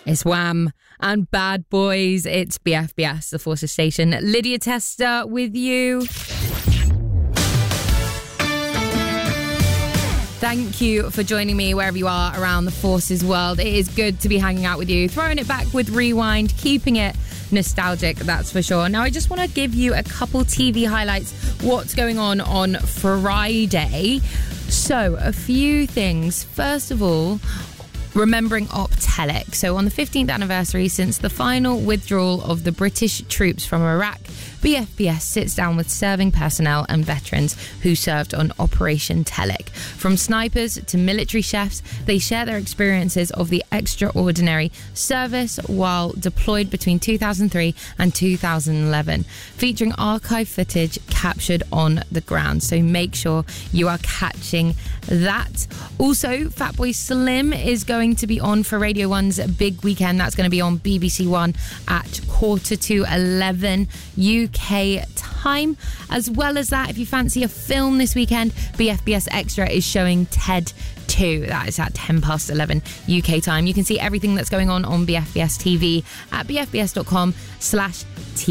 It's Wham and Bad Boys. It's BFBS, the Forces Station. Lydia Tester with you. Thank you for joining me wherever you are around the Forces world. It is good to be hanging out with you, throwing it back with Rewind, keeping it nostalgic, that's for sure. Now, I just want to give you a couple TV highlights, what's going on Friday. So, a few things. First of all, remembering Optelic. So on the 15th anniversary since the final withdrawal of the British troops from Iraq, BFBS sits down with serving personnel and veterans who served on Operation Telic. From snipers to military chefs, they share their experiences of the extraordinary service while deployed between 2003 and 2011, featuring archive footage captured on the ground. So make sure you are catching that. Also, Fatboy Slim is going to be on for Radio 1's Big Weekend. That's going to be on BBC One at 11:15 UK time. As well as that, if you fancy a film this weekend, BFBS Extra is showing Ted 2. That is at 11:10 UK time. You can see everything that's going on BFBS TV at bfbs.com/TV.